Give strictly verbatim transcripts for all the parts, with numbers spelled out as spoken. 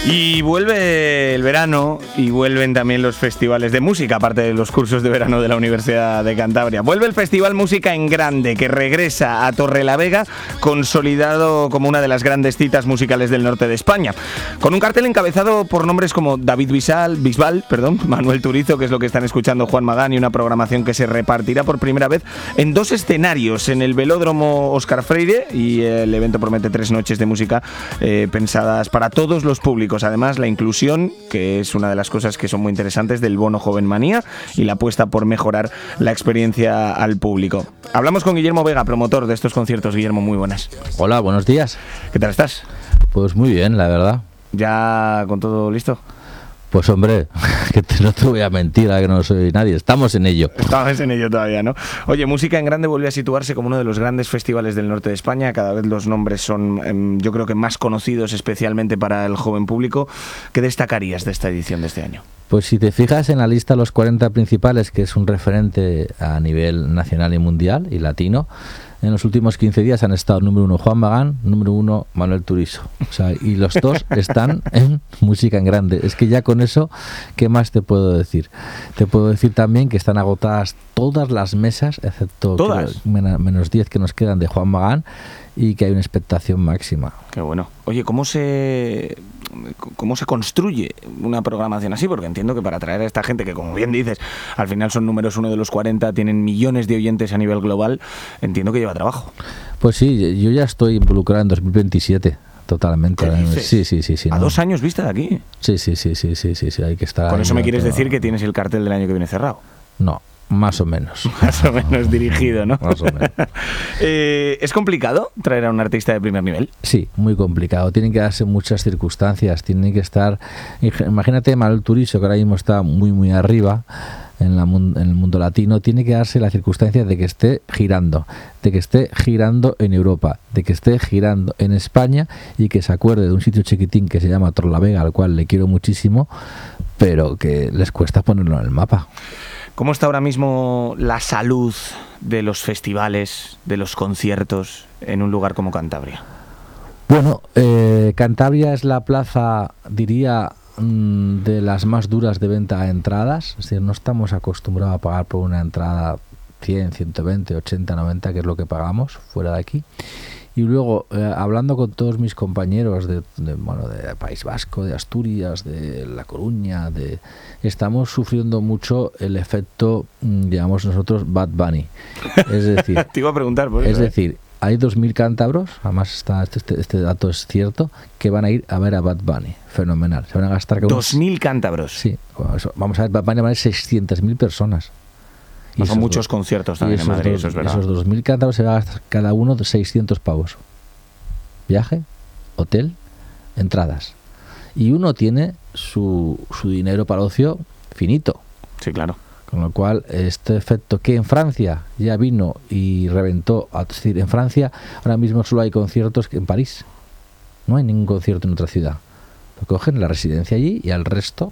Y vuelve el verano y vuelven también los festivales de música, aparte de los cursos de verano de la Universidad de Cantabria. Vuelve el Festival Música en Grande, que regresa a Torrelavega, consolidado como una de las grandes citas musicales del norte de España. Con un cartel encabezado por nombres como David Bisbal, Bisbal, perdón, Manuel Turizo, que es lo que están escuchando, Juan Magán, y una programación que se repartirá por primera vez en dos escenarios, en el Velódromo Óscar Freire, y el evento promete tres noches de música eh, pensadas para todos los públicos. Además, la inclusión, que es una de las cosas que son muy interesantes, del bono Joven Manía, y la apuesta por mejorar la experiencia al público. Hablamos con Guillermo Vega, promotor de estos conciertos. Guillermo, muy buenas. Hola, buenos días. ¿Qué tal estás? Pues muy bien, la verdad. ¿Ya con todo listo? Pues hombre, que te, no te voy a mentir, a que no soy nadie. Estamos en ello. Estamos en ello todavía, ¿no? Oye, Música en Grande vuelve a situarse como uno de los grandes festivales del norte de España. Cada vez los nombres son, eh, yo creo que más conocidos, especialmente para el joven público. ¿Qué destacarías de esta edición de este año? Pues si te fijas en la lista de los cuarenta principales, que es un referente a nivel nacional y mundial y latino, en los últimos quince días han estado número uno Juan Magán, número uno Manuel Turizo. O sea, y los dos están en Música en Grande. Es que ya con eso, ¿qué más te puedo decir? Te puedo decir también que están agotadas todas las mesas, excepto ¿Todas? Creo, menos, menos diez que nos quedan de Juan Magán, y que hay una expectación máxima. Qué bueno. Oye, ¿cómo se cómo se construye una programación así? Porque entiendo que para atraer a esta gente, que como bien dices, al final son números uno de los cuarenta, tienen millones de oyentes a nivel global, entiendo que lleva trabajo. Pues sí, yo ya estoy involucrado en dos mil veintisiete. Totalmente. ¿Qué dices? Sí, sí, sí, sí. ¿A no. dos años vista de aquí? Sí, sí, sí, sí, sí, sí, sí, hay que estar. Con eso me quieres pero... decir que tienes el cartel del año que viene cerrado. No, más o menos. Más o menos dirigido, ¿no? Más o menos. eh, ¿Es complicado traer a un artista de primer nivel? Sí, muy complicado. Tienen que darse muchas circunstancias. Tienen que estar. Imagínate Manuel Turizo, que ahora mismo está muy, muy arriba en, la, en el mundo latino. Tiene que darse la circunstancia de que esté girando, de que esté girando en Europa, de que esté girando en España, y que se acuerde de un sitio chiquitín que se llama Torrelavega, al cual le quiero muchísimo, pero que les cuesta ponerlo en el mapa. ¿Cómo está ahora mismo la salud de los festivales, de los conciertos en un lugar como Cantabria? Bueno, eh, Cantabria es la plaza, diría, mmm, de las más duras de venta a entradas. Es decir, no estamos acostumbrados a pagar por una entrada cien, ciento veinte, ochenta, noventa, que es lo que pagamos fuera de aquí. Y luego, eh, hablando con todos mis compañeros de, de, bueno, de País Vasco, de Asturias, de La Coruña, de, estamos sufriendo mucho el efecto, digamos nosotros, Bad Bunny. Es decir, te iba a preguntar por es eso, decir, ¿eh? Hay dos mil cántabros, además está, este, este dato es cierto, que van a ir a ver a Bad Bunny. Fenomenal. Se van a gastar dos mil cántabros. Sí, vamos a ver, Bad Bunny va a ir seiscientas mil personas. Y son muchos dos, conciertos también en Madrid, dos, eso es verdad. Esos dos mil cántabros se va a gastar cada uno de seiscientos pavos. Viaje, hotel, entradas. Y uno tiene su, su dinero para ocio finito. Sí, claro. Con lo cual, este efecto que en Francia ya vino y reventó, es decir, en Francia ahora mismo solo hay conciertos que en París. No hay ningún concierto en otra ciudad. Lo cogen la residencia allí y al resto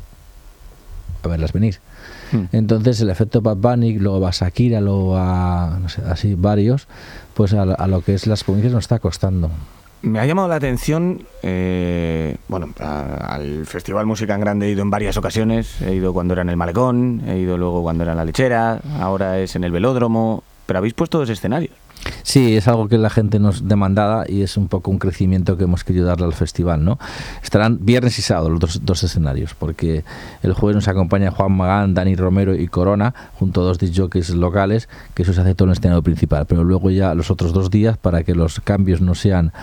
a verlas venir. Entonces el efecto Bad Bunny, luego va Shakira, luego va, no sé, así varios, pues a, a lo que es las provincias nos está costando. Me ha llamado la atención, eh, bueno, a, al Festival Música en Grande he ido en varias ocasiones. He ido cuando era en el Malecón, he ido luego cuando era en la Lechera, ahora es en el Velódromo, pero habéis puesto dos escenarios. Sí, es algo que la gente nos demandaba y es un poco un crecimiento que hemos querido darle al festival, ¿no? Estarán viernes y sábado los dos, dos escenarios, porque el jueves nos acompaña Juan Magán, Dani Romero y Corona, junto a dos disc jockeys locales, que eso se hace todo en el escenario principal, pero luego ya los otros dos días, para que los cambios no sean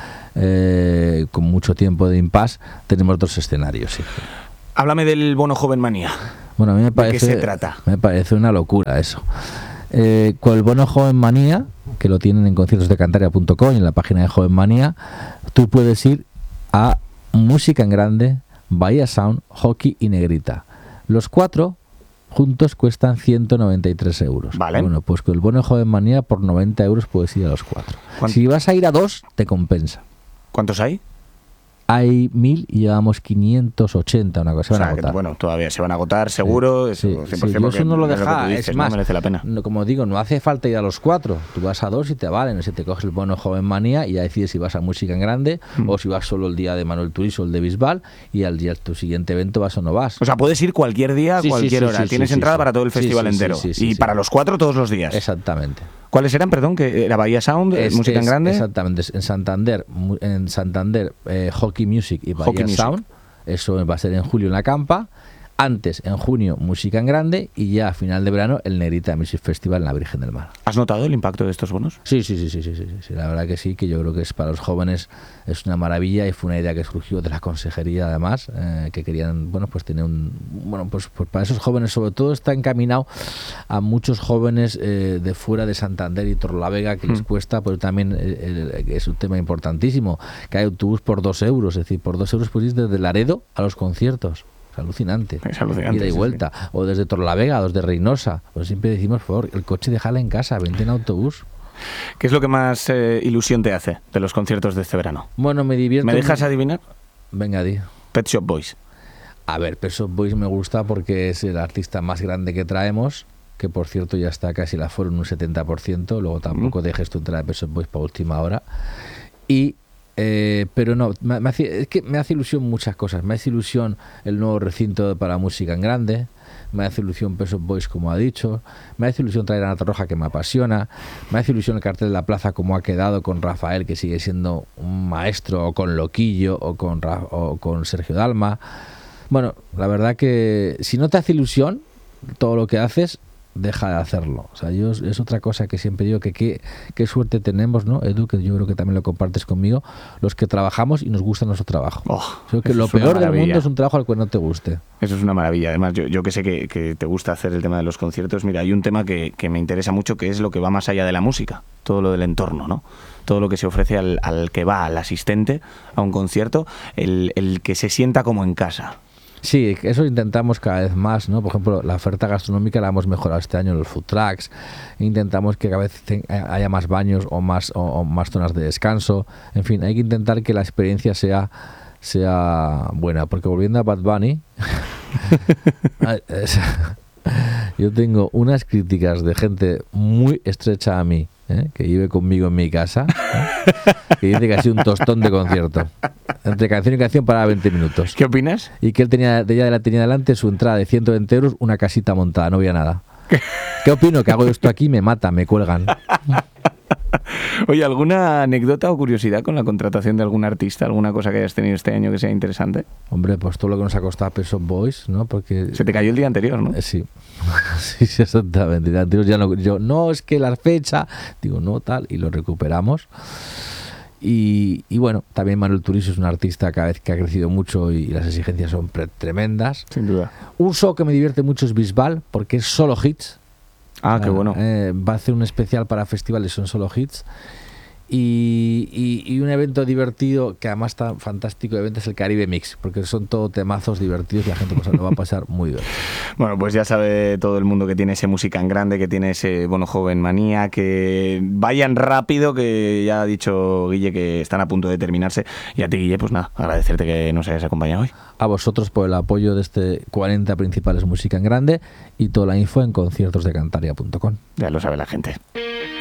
eh, con mucho tiempo de impasse, tenemos dos escenarios, sí. Háblame del bono Joven Manía. Bueno, a mí me parece, ¿De qué se trata? Me parece una locura eso. Eh, con el bono Joven Manía, que lo tienen en conciertos de cantabria punto com y en la página de Joven Manía, tú puedes ir a Música en Grande, Bahía Sound, Hockey y Negrita. Los cuatro juntos cuestan ciento noventa y tres euros. Vale. Bueno, pues con el bono Joven Manía por noventa euros puedes ir a los cuatro. Si vas a ir a dos, te compensa. ¿Cuántos hay? hay mil y llevamos quinientos ochenta, una cosa. O Se van sea, a agotar. Que, bueno, todavía se van a agotar, seguro. Sí, eso, sí, cien por sí, cien, yo porque eso no lo es que deja, tú dices, es no más, merece la pena. no, como digo, no hace falta ir a los cuatro, tú vas a dos y te valen, si te coges el bono Joven Manía y ya decides si vas a Música en Grande mm. o si vas solo el día de Manuel Turizo o el de Bisbal y al día tu siguiente evento vas o no vas. O sea, puedes ir cualquier día, sí, cualquier sí, sí, hora, sí, tienes sí, entrada sí, para todo el festival sí, sí, entero sí, sí, y sí, para sí. los cuatro todos los días. Exactamente. ¿Cuáles eran, perdón? ¿Que era Bahía Sound, es, Música es, en Grande? Exactamente, en Santander, en Santander eh, Hockey Music y Bahía Hockey Sound, Music. Eso va a ser en julio en la Campa. Antes, en junio, Música en Grande y ya a final de verano, el Negrita Music Festival en la Virgen del Mar. ¿Has notado el impacto de estos bonos? Sí, sí, sí, sí, sí, sí, sí, la verdad que sí, que yo creo que es para los jóvenes es una maravilla y fue una idea que surgió de la consejería además, eh, que querían, bueno, pues tener un, bueno, pues, pues para esos jóvenes, sobre todo está encaminado a muchos jóvenes eh, de fuera de Santander y Torrelavega que mm. les cuesta, pero también eh, es un tema importantísimo, que hay autobús por dos euros, es decir, por dos euros puedes ir desde Laredo a los conciertos. Es alucinante. Es alucinante. Ida y vuelta. Sí, sí. O desde Torrelavega, o desde Reynosa. Pues siempre decimos, por favor, el coche déjala en casa, vente en autobús. ¿Qué es lo que más eh, ilusión te hace de los conciertos de este verano? Bueno, me divierto. ¿Me dejas adivinar? Venga, di. Pet Shop Boys. A ver, Pet Shop Boys me gusta porque es el artista más grande que traemos, que por cierto ya está casi el aforo en un setenta por ciento. Luego tampoco mm. dejes tu entrada de Pet Shop Boys para última hora. Y Eh, pero no, me, me hace, es que me hace ilusión muchas cosas. Me hace ilusión el nuevo recinto para Música en Grande, me hace ilusión Pet Shop Boys, como ha dicho, me hace ilusión traer a Nata Roja, que me apasiona, me hace ilusión el cartel de la plaza como ha quedado con Rafael, que sigue siendo un maestro, o con Loquillo, o con, o con Sergio Dalma. Bueno, la verdad que si no te hace ilusión todo lo que haces, deja de hacerlo. O sea, yo es otra cosa que siempre digo, que qué, qué suerte tenemos, ¿no, Edu? Que yo creo que también lo compartes conmigo, los que trabajamos y nos gusta nuestro trabajo. Oh, creo que lo peor del mundo es un trabajo al que no te guste. Eso es una maravilla. Además, yo, yo que sé que, que te gusta hacer el tema de los conciertos, mira, hay un tema que, que me interesa mucho, que es lo que va más allá de la música, todo lo del entorno, ¿no? Todo lo que se ofrece al, al que va, al asistente a un concierto, el, el que se sienta como en casa. Sí, eso intentamos cada vez más, ¿no? Por ejemplo, la oferta gastronómica la hemos mejorado este año en los food trucks. Intentamos que cada vez haya más baños o más o, o más zonas de descanso. En fin, hay que intentar que la experiencia sea sea buena. Porque volviendo a Bad Bunny, yo tengo unas críticas de gente muy estrecha a mí, ¿eh? Que vive conmigo en mi casa, ¿eh? Que dice que ha sido un tostón de concierto. Entre canción y canción paraba veinte minutos. ¿Qué opinas? Y que él tenía, ella tenía delante su entrada de ciento veinte euros, una casita montada, no había nada. ¿Qué, ¿Qué opino? Que hago esto aquí, me mata, me cuelgan. Oye, ¿alguna anécdota o curiosidad con la contratación de algún artista? ¿Alguna cosa que hayas tenido este año que sea interesante? Hombre, pues todo lo que nos ha costado Pet Shop Boys, ¿no? Porque se te cayó el día anterior, ¿no? Eh, sí. sí, sí, exactamente. El día anterior ya no, yo, no, es que la fecha, digo, no, tal, y lo recuperamos. Y, y bueno, también Manuel Turizo es un artista cada vez que ha crecido mucho y las exigencias son pre- tremendas. Sin duda. Un show que me divierte mucho es Bisbal, porque es solo hits. Ah, qué bueno. Eh, va a hacer un especial para festivales, son solo hits. Y, y, y un evento divertido, que además está fantástico, el evento es el Caribe Mix, porque son todo temazos divertidos y la gente pues, lo va a pasar muy bien. Bueno, pues ya sabe todo el mundo que tiene ese Música en Grande, que tiene ese Bono Joven Manía, que vayan rápido, que ya ha dicho Guille que están a punto de terminarse. Y a ti, Guille, pues nada, agradecerte que nos hayas acompañado hoy. A vosotros por el apoyo de este cuarenta principales Música en Grande y toda la info en conciertos de cantaria punto com. Ya lo sabe la gente.